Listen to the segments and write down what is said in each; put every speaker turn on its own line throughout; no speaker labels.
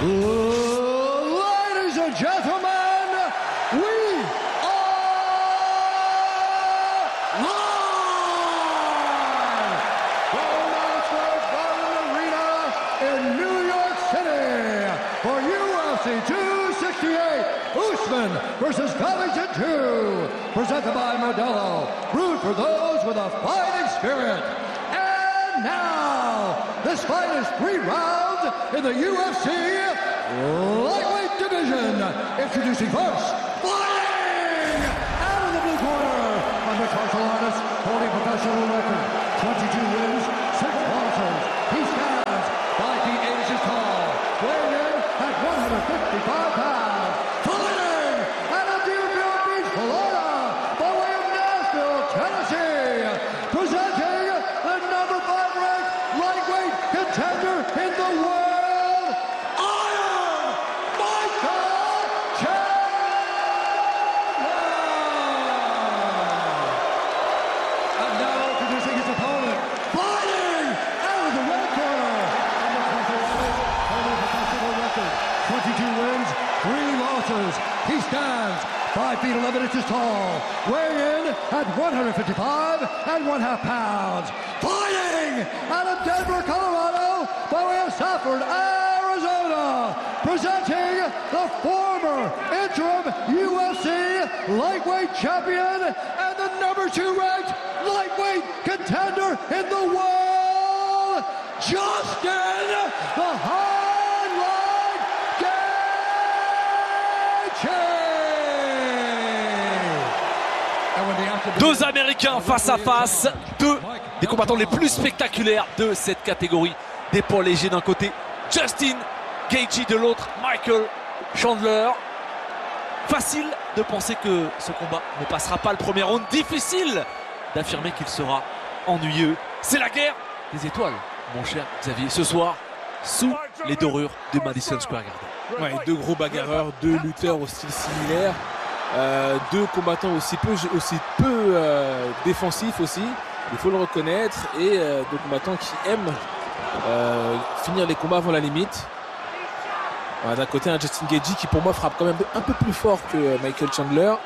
Ladies and gentlemen, we are live from Madison Garden Arena in New York City for UFC 268, Usman versus Covington 2, presented by Modelo, brewed for those with a fighting spirit. And now, this fight is 3 rounds in the UFC lightweight division. Introducing first, fighting out of the blue corner, a mixed martial artist holding professional record, 22 wins, 6 losses. He stands 5 feet 8 inches tall, weighing in at 155 pounds. Fighting out of Deerfield Beach, Florida, by way of Nashville, Tennessee, presenting the number 5 ranked lightweight contender in the world. He stands 5 feet 11 inches tall, weighing in at 155½ pounds. Fighting out of Denver, Colorado, by way of Safford, Arizona, presenting the former interim UFC lightweight champion and the number 2 ranked lightweight contender in the world, Justin the Highlight Gaethje.
Deux Américains face à face, deux des combattants les plus spectaculaires de cette catégorie. Des poids légers d'un côté, Justin Gaethje de l'autre, Michael Chandler. Facile de penser que ce combat ne passera pas le premier round. Difficile d'affirmer qu'il sera ennuyeux. C'est la guerre des étoiles, mon cher Xavier. Ce soir, sous les dorures de Madison Square Garden.
Ouais, 2 gros bagarreurs, 2 lutteurs au style similaire, 2 combattants aussi peu défensifs aussi, il faut le reconnaître, et 2 combattants qui aiment finir les combats avant la limite. Voilà, d'un côté un Justin Gaethje qui pour moi frappe quand même un peu plus fort que Michael Chandler.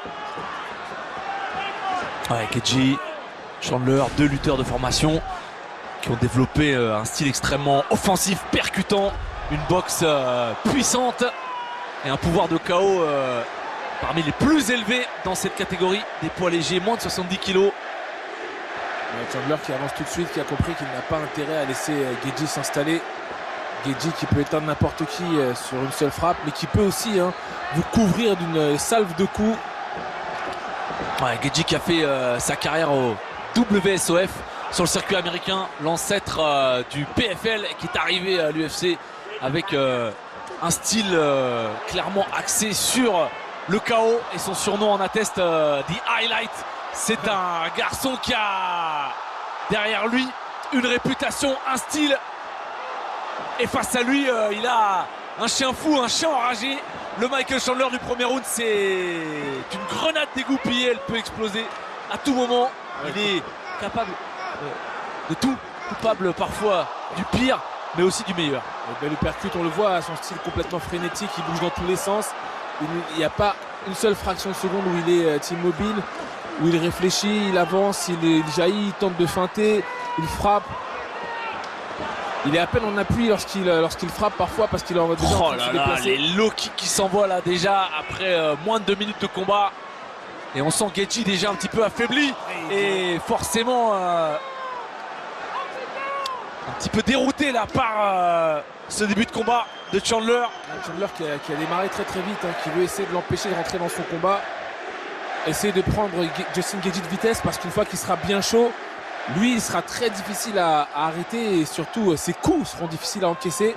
Ouais, Gaethje, Chandler, 2 lutteurs de formation qui ont développé un style extrêmement offensif, percutant, une boxe puissante et un pouvoir de KO parmi les plus élevés dans cette catégorie des poids légers, moins de 70 kg.
Chandler qui avance tout de suite, qui a compris qu'il n'a pas intérêt à laisser Gaethje s'installer. Gaethje qui peut éteindre n'importe qui sur une seule frappe, mais qui peut aussi vous couvrir d'une salve de coups.
Ouais, Gaethje qui a fait sa carrière au WSOF sur le circuit américain, l'ancêtre du PFL, qui est arrivé à l'UFC avec un style clairement axé sur le KO, et son surnom en atteste, The Highlight. C'est un garçon qui a derrière lui une réputation, un style, et face à lui il a un chien fou, un chien enragé. Le Michael Chandler du premier round, c'est une grenade dégoupillée, elle peut exploser à tout moment. Il est capable de tout, coupable parfois du pire, mais aussi du meilleur.
Belle uppercut, on le voit, son style complètement frénétique, il bouge dans tous les sens. Il n'y a pas une seule fraction de seconde où il est immobile, où il réfléchit, il avance, il jaillit, il tente de feinter, il frappe. Il est à peine en appui lorsqu'il frappe parfois, parce qu'il est en mode déjà
oh là là, les low kicks qui s'envoient là déjà après moins de 2 minutes de combat. Et on sent Gaethje déjà un petit peu affaibli et forcément un petit peu dérouté là par ce début de combat de Chandler.
Chandler qui a démarré très très vite, qui veut essayer de l'empêcher de rentrer dans son combat. Essayer de prendre Justin Gaethje de vitesse, parce qu'une fois qu'il sera bien chaud, lui il sera très difficile à arrêter, et surtout ses coups seront difficiles à encaisser.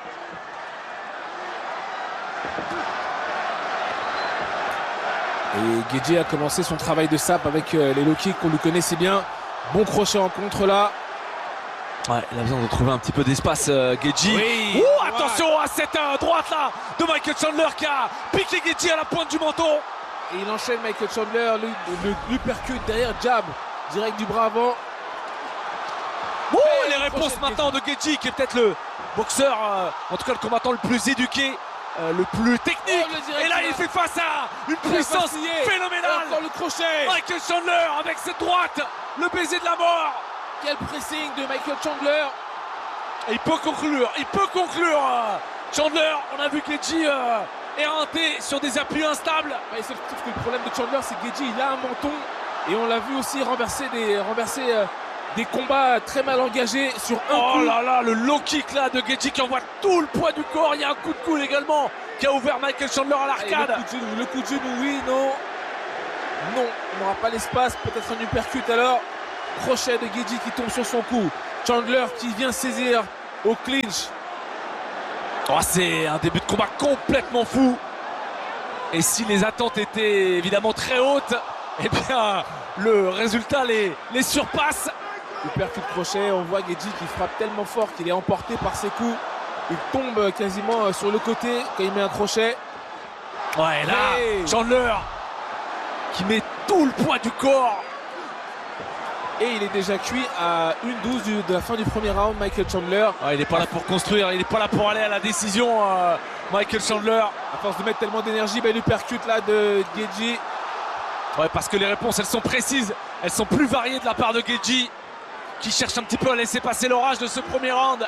Et Gaethje a commencé son travail de sape avec les low kicks qu'on lui connaissait bien. Bon crochet en contre là.
Ouais, il a besoin de trouver un petit peu d'espace, Gaethje.
Oui,
attention à cette droite là de Michael Chandler qui a piqué Gaethje à la pointe du menton.
Et il enchaîne Michael Chandler, lui percute derrière, jab direct du bras avant.
Les réponses maintenant de Gaethje, qui est peut-être boxeur, en tout cas le combattant le plus éduqué, le plus technique. Et là il fait face à une puissance phénoménale.
Encore le crochet.
Michael Chandler avec cette droite, le baiser de la mort.
Quel pressing de Michael Chandler.
Et il peut conclure, Chandler, on a vu que Geji éreinté sur des appuis instables.
Ouais, sauf que le problème de Chandler, c'est que Geji, il a un menton. Et on l'a vu aussi renverser des combats très mal engagés sur un coup.
Oh là là, le low kick là de Geji qui envoie tout le poids du corps. Il y a un coup de coude également qui a ouvert Michael Chandler à l'arcade.
Le coup de genou, oui, non. Non, on n'aura pas l'espace. Peut-être un uppercut alors. Crochet de Geji qui tombe sur son cou. Chandler qui vient saisir au clinch.
Oh, c'est un début de combat complètement fou. Et si les attentes étaient évidemment très hautes, eh bien le résultat les surpasse.
Uppercut crochet, on voit Geji qui frappe tellement fort qu'il est emporté par ses coups. Il tombe quasiment sur le côté quand il met un crochet.
Ouais, là, Chandler qui met tout le poids du corps.
Et il est déjà cuit à 1-12 de la fin du premier round, Michael Chandler.
Ouais, il n'est pas là pour construire, il n'est pas là pour aller à la décision, Michael Chandler.
À force de mettre tellement d'énergie, l'uppercut là de Geji.
Ouais, parce que les réponses, elles sont précises, elles sont plus variées de la part de Geji, qui cherche un petit peu à laisser passer l'orage de ce premier round.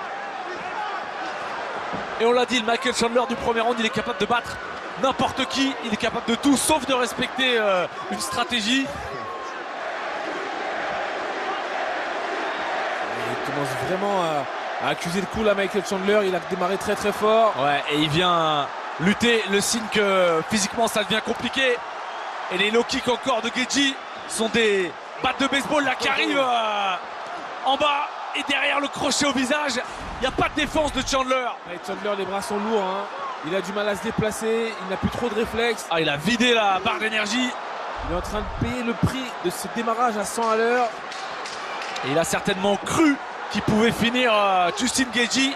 Et on l'a dit, le Michael Chandler du premier round, il est capable de battre n'importe qui, il est capable de tout, sauf de respecter une stratégie.
Il commence vraiment à accuser le coup là, Michael Chandler. Il a démarré très très fort.
Ouais, et il vient lutter, le signe que physiquement ça devient compliqué. Et les low kicks encore de Geji sont des battes de baseball là qui arrivent en bas. Et derrière le crochet au visage, il n'y a pas de défense de Chandler.
Et Chandler, les bras sont lourds, hein. Il a du mal à se déplacer, il n'a plus trop de réflexes.
Ah, il a vidé la barre d'énergie.
Il est en train de payer le prix de ce démarrage à 100 à l'heure.
Et il a certainement cru qu'il pouvait finir Justin Geji.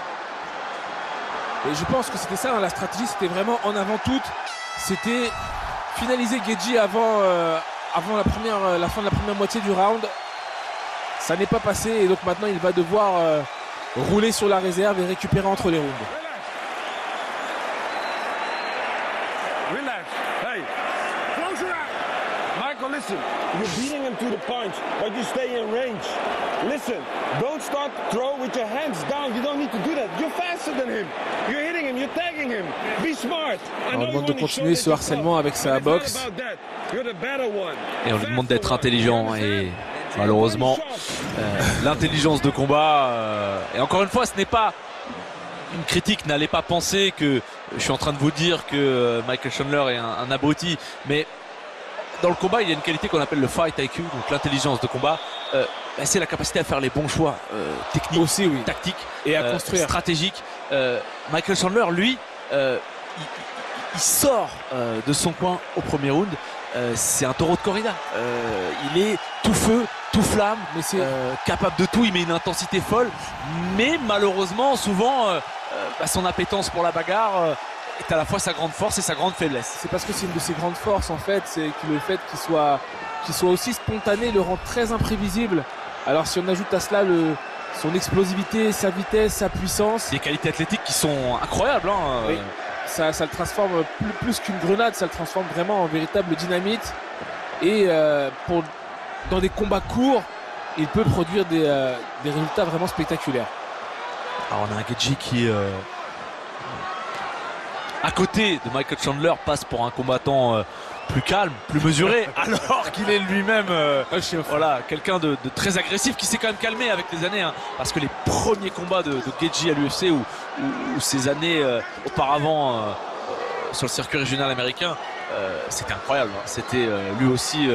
Et je pense que c'était ça, hein, la stratégie, c'était vraiment en avant toute. C'était finaliser Geji avant la fin de la première moitié du round. Ça n'est pas passé et donc maintenant il va devoir rouler sur la réserve et récupérer entre les rounds.
Relax. Hey, close your eyes. Michael, listen. You're beating him to the punch, but you stay in range. Listen, don't start to throw with your hands down. You don't need to do that. You're faster than him. You're hitting him. You're tagging him. Be smart.
On lui demande de continuer ce harcèlement avec sa boxe.
Et on lui demande d'être intelligent et malheureusement l'intelligence de combat et encore une fois ce n'est pas une critique, n'allez pas penser que je suis en train de vous dire que Michael Chandler est un abruti, mais dans le combat il y a une qualité qu'on appelle le fight IQ, donc l'intelligence de combat. C'est la capacité à faire les bons choix techniques,
aussi, oui,
tactiques
et à construire,
stratégiques. Michael Chandler lui il sort de son coin au premier round. C'est un taureau de corrida. Il est tout feu, tout flamme, mais c'est capable de tout. Il met une intensité folle, mais malheureusement, souvent, son appétence pour la bagarre est à la fois sa grande force et sa grande faiblesse.
C'est parce que c'est une de ses grandes forces en fait, c'est que le fait qu'il soit aussi spontané le rend très imprévisible. Alors si on ajoute à cela son explosivité, sa vitesse, sa puissance,
des qualités athlétiques qui sont incroyables.
Oui. Ça le transforme plus qu'une grenade, ça le transforme vraiment en véritable dynamite. Et dans des combats courts, il peut produire des résultats vraiment spectaculaires.
Alors on a un Geji qui, à côté de Michael Chandler, passe pour un combattant plus calme, plus mesuré, alors qu'il est lui-même voilà, quelqu'un de très agressif qui s'est quand même calmé avec les années, hein, parce que les premiers combats de Geji à l'UFC ou ces années auparavant sur le circuit régional américain, c'était incroyable, hein. C'était lui aussi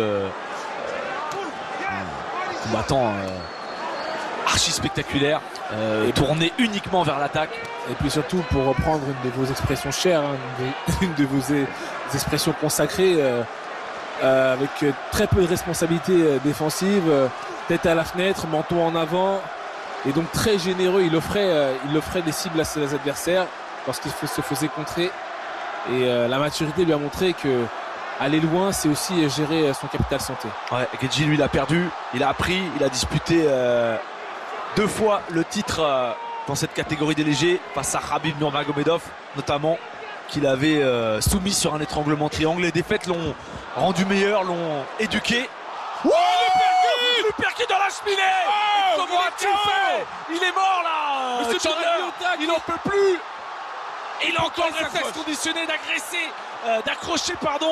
un combattant archi spectaculaire, tourné uniquement vers l'attaque.
Et puis surtout, pour reprendre une de vos expressions chères, hein, une de vos expressions consacrées, avec très peu de responsabilités défensives, tête à la fenêtre, menton en avant, et donc très généreux. Il offrait des cibles à ses adversaires lorsqu'il se faisait contrer. Et la maturité lui a montré que aller loin, c'est aussi gérer son capital santé.
Ouais, Geji, lui, il a perdu, il a appris, il a disputé 2 fois le titre dans cette catégorie des légers face à Khabib Nurmagomedov notamment, qu'il avait soumis sur un étranglement triangle. Les défaites l'ont rendu meilleur, l'ont éduqué. Oh, le percute dans la cheminée. Comment a-t-il fait? Il est mort là, Chandler. Il n'en peut plus. Il a encore le réflexe conditionné d'agresser, d'accrocher, pardon.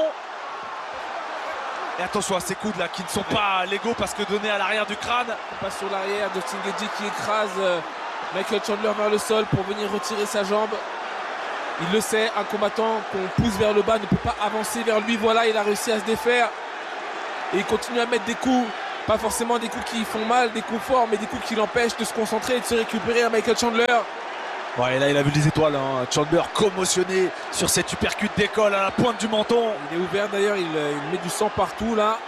Et attention à ces coudes là qui ne sont pas légaux parce que donnés à l'arrière du crâne.
Il passe sur l'arrière, Justin Gaethje qui écrase Michael Chandler vers le sol pour venir retirer sa jambe. Il le sait, un combattant qu'on pousse vers le bas ne peut pas avancer vers lui. Voilà, il a réussi à se défaire. Et il continue à mettre des coups, pas forcément des coups qui font mal, des coups forts, mais des coups qui l'empêchent de se concentrer et de se récupérer à Michael Chandler.
Ouais, là il a vu les étoiles, hein. Chandler commotionné sur cette uppercut d'école à la pointe du menton.
Il est ouvert d'ailleurs, il met du sang partout là.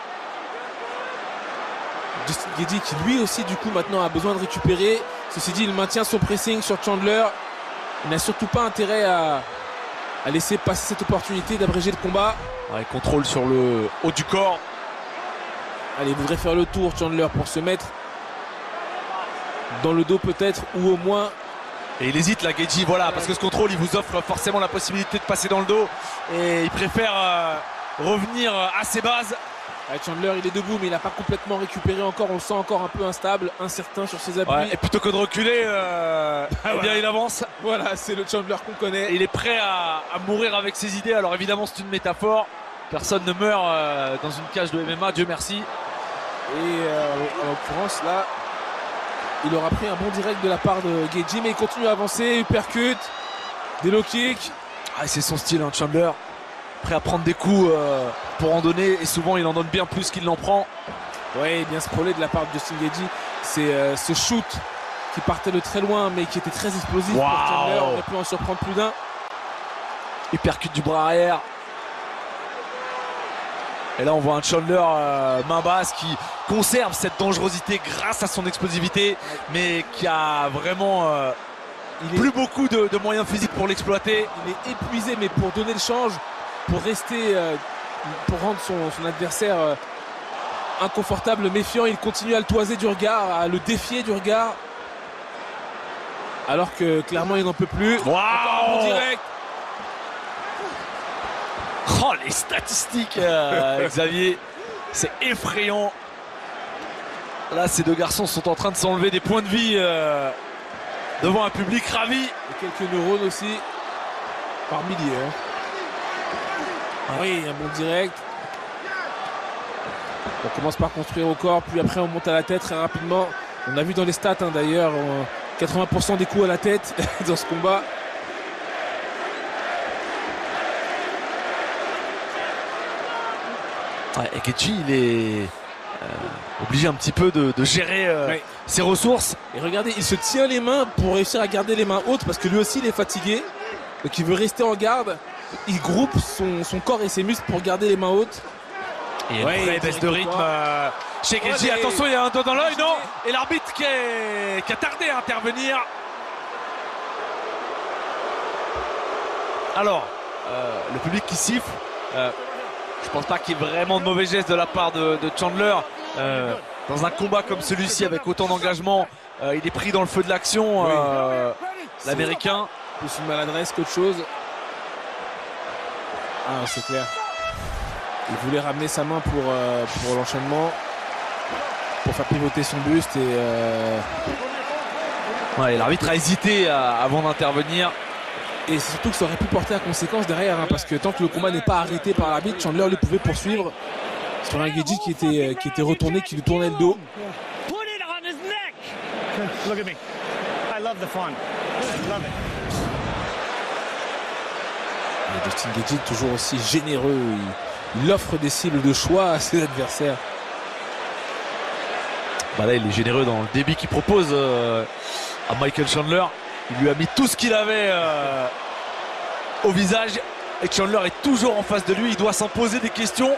Justin Gaethje qui lui aussi du coup maintenant a besoin de récupérer. Ceci dit, il maintient son pressing sur Chandler. Il n'a surtout pas intérêt à laisser passer cette opportunité d'abréger le combat.
Ouais, contrôle sur le haut du corps.
Allez, il voudrait faire le tour Chandler pour se mettre dans le dos peut-être, ou au moins.
Et il hésite là, Gaethje, voilà, parce que ce contrôle il vous offre forcément la possibilité de passer dans le dos. Et il préfère revenir à ses bases.
Chandler il est debout mais il n'a pas complètement récupéré encore, on le sent encore un peu instable, incertain sur ses appuis.
Ouais, et plutôt que de reculer, eh bien il avance.
Voilà, c'est le Chandler qu'on connaît.
Et il est prêt à mourir avec ses idées. Alors évidemment c'est une métaphore, personne ne meurt dans une cage de MMA, Dieu merci.
Et en l'occurrence là, il aura pris un bon direct de la part de Gaethje, mais il continue à avancer, uppercut, des low kicks.
Ah, c'est son style, hein, Chandler. Prêt à prendre des coups pour en donner, et souvent il en donne bien plus qu'il n'en prend.
Oui, bien sprawlé de la part de Justin Gaethje. C'est ce shoot qui partait de très loin mais qui était très explosif.
Wow.
Pour Chandler, on aurait pu en surprendre plus d'un.
Uppercut du bras arrière. Et là on voit un Chandler main basse qui conserve cette dangerosité grâce à son explosivité, mais qui a vraiment plus beaucoup de moyens physiques pour l'exploiter.
Il est épuisé, mais pour donner le change, pour rester, pour rendre son adversaire inconfortable, méfiant, il continue à le toiser du regard, à le défier du regard. Alors que clairement il n'en peut plus.
Waouh,
en direct.
Oh, les statistiques, Xavier, c'est effrayant. Là, ces deux garçons sont en train de s'enlever des points de vie devant un public ravi.
Et quelques neurones aussi, par milliers. Hein. Oui, un bon direct. On commence par construire au corps, puis après on monte à la tête très rapidement. On a vu dans les stats hein, d'ailleurs, 80% des coups à la tête dans ce combat.
Ouais, et Gaethje, il est obligé un petit peu de gérer ses ressources.
Et regardez, il se tient les mains pour réussir à garder les mains hautes parce que lui aussi il est fatigué. Donc il veut rester en garde. Il groupe son corps et ses muscles pour garder les mains hautes.
Et une vraie baisse de rythme chez Gaethje. Attention, il y a un doigt dans l'œil, non? Et l'arbitre qui a tardé à intervenir. Alors, le public qui siffle. Je pense pas qu'il y ait vraiment de mauvais gestes de la part de Chandler. Dans un combat comme celui-ci avec autant d'engagement, il est pris dans le feu de l'action, l'Américain.
Plus une maladresse qu'autre chose. Ah, c'est clair. Il voulait ramener sa main pour l'enchaînement, pour faire pivoter son buste.
Ouais, l'arbitre a hésité avant d'intervenir.
Et surtout que ça aurait pu porter à conséquence derrière, hein, parce que tant que le combat n'est pas arrêté par l'arbitre, Chandler lui pouvait poursuivre sur un Gaethje qui était retourné, qui lui tournait le dos.
Put it on his neck. Look at me. I love the fun. I love it.
Et Justin Gaethje toujours aussi généreux, il offre des cibles de choix à ses adversaires.
Bah là, il est généreux dans le débit qu'il propose à Michael Chandler. Il lui a mis tout ce qu'il avait au visage. Et Chandler est toujours en face de lui. Il doit s'en poser des questions.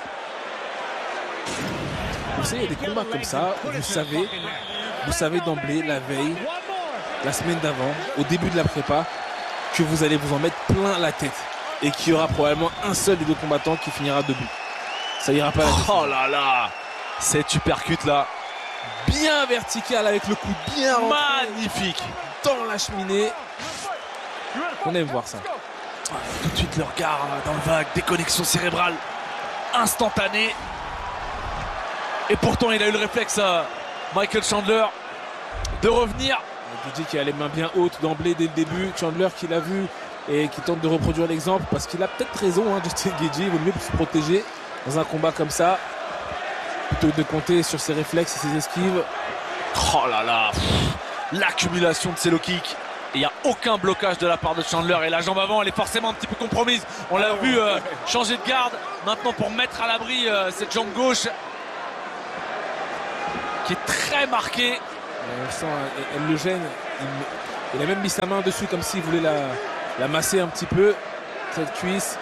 Vous savez, il y a des combats comme ça où vous savez d'emblée, la veille, la semaine d'avant, au début de la prépa, que vous allez vous en mettre plein la tête. Et qu'il y aura probablement un seul des deux combattants qui finira debout. Ça ira pas.
Oh là là, cet uppercut là,
bien vertical avec le coup bien
magnifique.
tend la cheminée. On aime voir ça.
Tout de suite le regard dans le vague, déconnexion cérébrale instantanée. Et pourtant il a eu le réflexe Michael Chandler de revenir.
DJ qui a les mains bien hautes d'emblée dès le début. Chandler qui l'a vu et qui tente de reproduire l'exemple parce qu'il a peut-être raison, Justin Gaethje. Il vaut mieux se protéger dans un combat comme ça plutôt que de compter sur ses réflexes et ses esquives.
Oh là là, l'accumulation de ces low kicks. Il n'y a aucun blocage de la part de Chandler et la jambe avant elle est forcément un petit peu compromise. On l'a vu changer de garde maintenant pour mettre à l'abri cette jambe gauche qui est très marquée.
On sent, elle le gêne. Il a même mis sa main dessus comme s'il voulait la masser un petit peu, cette cuisse.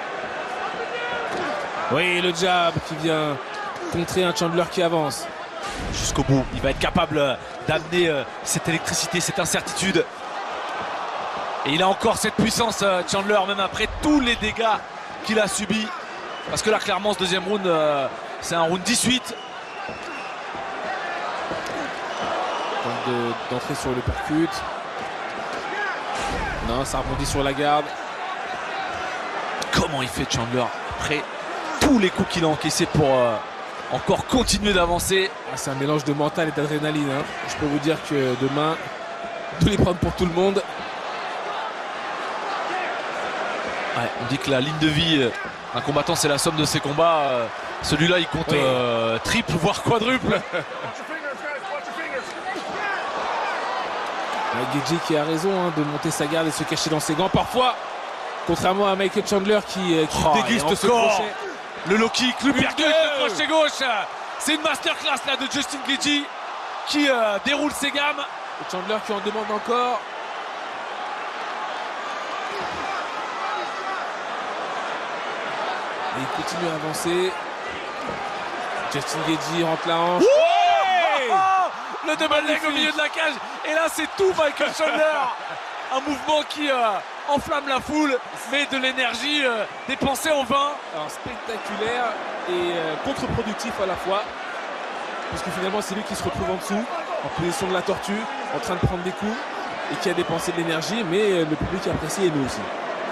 Oui, le jab qui vient contrer un Chandler qui avance.
Jusqu'au bout, il va être capable d'amener cette électricité, cette incertitude. Et il a encore cette puissance, Chandler, même après tous les dégâts qu'il a subis. Parce que là, clairement, ce deuxième round, c'est un round 18.
D'entrer sur le percute. Non, ça rebondit sur la garde.
Comment il fait Chandler après tous les coups qu'il a encaissés pour encore continuer d'avancer.
C'est un mélange de mental et d'adrénaline. Je peux vous dire que demain, de les prendre pour tout le monde.
Ouais, on dit que la ligne de vie d'un combattant, c'est la somme de ses combats. Celui-là, il compte triple, voire quadruple.
Gaethje qui a raison de monter sa garde et se cacher dans ses gants parfois, contrairement à Michael Chandler qui déguste ce crochet.
Le low kick, le percute, le crochet gauche. C'est une masterclass là de Justin Gaethje qui déroule ses gammes.
Et Chandler qui en demande encore. Et il continue à avancer. Justin Gaethje rentre la hanche.
Le double leg au milieu de la cage. Et là, c'est tout Michael Chandler. Un mouvement qui enflamme la foule, mais de l'énergie dépensée en vain.
Alors, spectaculaire et contre-productif à la fois. Parce que finalement, c'est lui qui se retrouve en dessous, en position de la tortue, en train de prendre des coups et qui a dépensé de l'énergie, mais le public apprécie et nous aussi.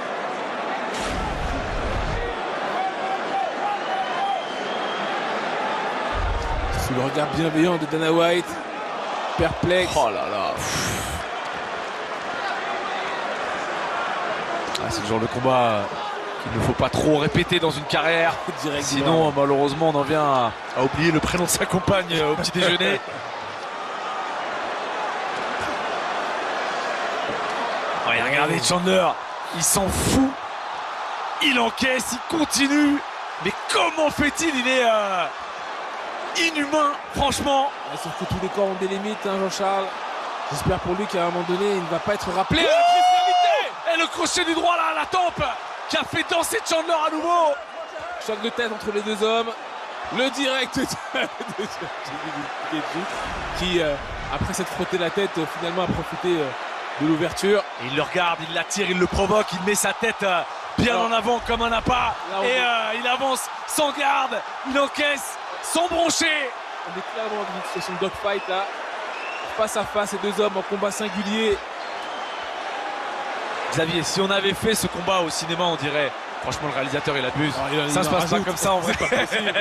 Sous le regard bienveillant de Dana White. Perplexe.
Oh là là. C'est le genre de combat qu'il ne faut pas trop répéter dans une carrière. Sinon, malheureusement, on en vient à oublier le prénom de sa compagne au petit déjeuner. Ouais, regardez Chandler, il s'en fout. Il encaisse, il continue. Mais comment fait-il? Il est inhumain, franchement.
Sauf que tous les corps ont des limites, Jean-Charles. J'espère pour lui qu'à un moment donné, il ne va pas être rappelé.
Et le crochet du droit là à la tempe qui a fait danser Chandler à nouveau.
Choc de tête entre les deux hommes. Le direct de qui, après s'être frotté la tête, finalement a profité de l'ouverture.
Et il le regarde, il l'attire, il le provoque, il met sa tête bien en avant comme un appât. Et il avance sans garde, il encaisse sans broncher.
On est clairement dans une situation de dogfight là. Face à face, ces deux hommes en combat singulier.
Xavier, si on avait fait ce combat au cinéma, on dirait franchement le réalisateur il abuse. Ça se passe pas comme ça en vrai.
C'est pas possible.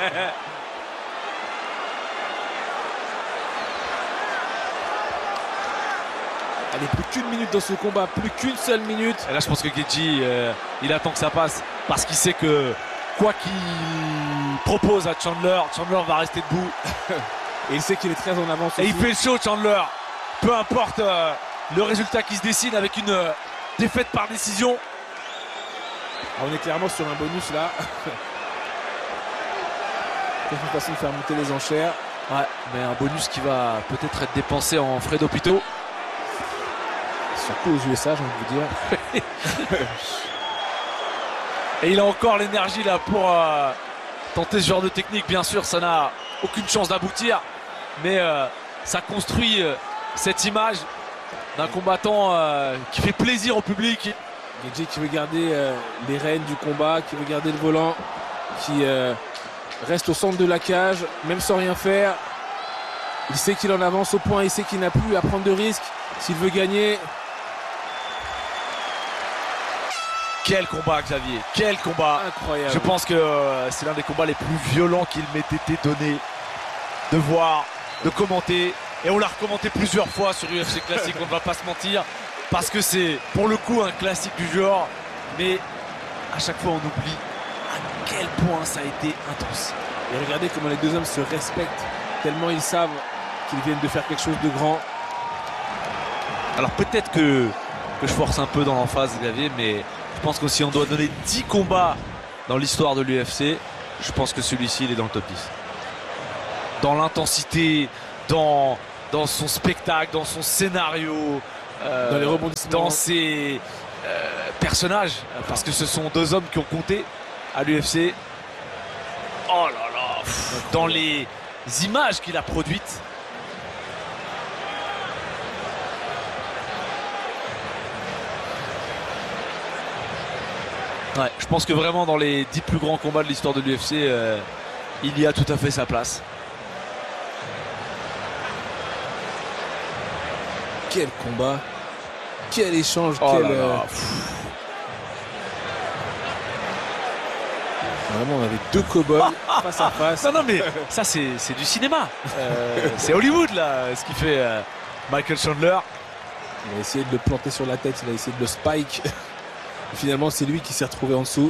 Allez, plus qu'une minute dans ce combat, plus qu'une seule minute.
Et là je pense que Gaethje il attend que ça passe parce qu'il sait que quoi qu'il propose à Chandler, Chandler va rester debout.
Et il sait qu'il est très en avance.
Et il fait le show Chandler. Peu importe le résultat qui se dessine avec une défaite par décision.
On est clairement sur un bonus là. C'est une façon de faire monter les enchères.
Ouais, mais un bonus qui va peut-être être dépensé en frais d'hôpitaux.
Surtout aux USA, j'ai envie de dire.
Et il a encore l'énergie là pour tenter ce genre de technique. Bien sûr, ça n'a aucune chance d'aboutir. Mais ça construit cette image d'un combattant qui fait plaisir au public.
Gaethje qui veut garder les rênes du combat, qui veut garder le volant, qui reste au centre de la cage, même sans rien faire. Il sait qu'il en avance au point, il sait qu'il n'a plus à prendre de risques. S'il veut gagner.
Quel combat, Xavier, quel combat.
Incroyable.
Je pense que c'est l'un des combats les plus violents qu'il m'ait été donné de voir, de commenter. Et on l'a recommenté plusieurs fois sur UFC Classique, on ne va pas se mentir, parce que c'est pour le coup un classique du genre. Mais à chaque fois on oublie à quel point ça a été intense.
Et regardez comment les deux hommes se respectent, tellement ils savent qu'ils viennent de faire quelque chose de grand.
Alors peut-être que je force un peu dans l'emphase, Xavier, mais je pense que si on doit donner 10 combats dans l'histoire de l'UFC, je pense que celui-ci il est dans le top 10. Dans l'intensité, dans son spectacle, dans son scénario,
dans les rebondissements,
dans ses personnages, parce que ce sont deux hommes qui ont compté à l'UFC. Oh là là, dans les images qu'il a produites. Ouais, je pense que vraiment dans les 10 plus grands combats de l'histoire de l'UFC, il y a tout à fait sa place.
Quel combat, quel échange,
Oh
quel...
là là.
Vraiment, on avait deux cow-boys face à face.
Non, mais ça c'est du cinéma. C'est Hollywood là, ce qui fait Michael Chandler.
Il a essayé de le planter sur la tête, il a essayé de le spike. Et finalement, c'est lui qui s'est retrouvé en dessous.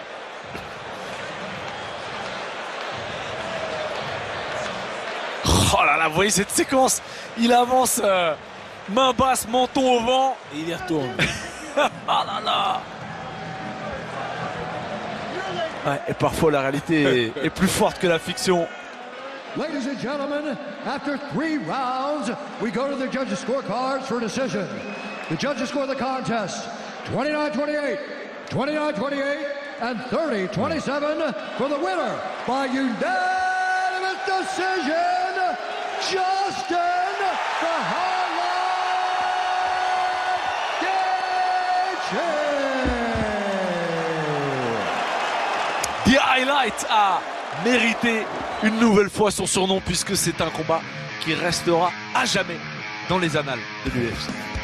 Oh là là, vous voyez cette séquence. Il avance main basse, menton au vent.
Et il y retourne.
Oh là là. Ouais, et parfois la réalité est plus forte que la fiction.
Ladies and gentlemen, after 3 rounds, we go to the judges' scorecards for decision. The judges score the contest 29-28, 29-28, and 30-27 for the winner by unanimous decision, Justin the Highlight Gaethje.
The Highlight a mérité une nouvelle fois son surnom puisque c'est un combat qui restera à jamais dans les annales de l'UFC.